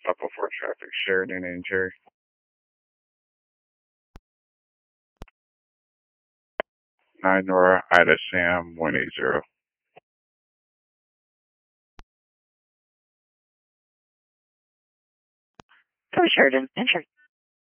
Papa 4 traffic, Sheridan and Jerry. 9 Nora, Ida Sam, 180. Go Sheridan, enter.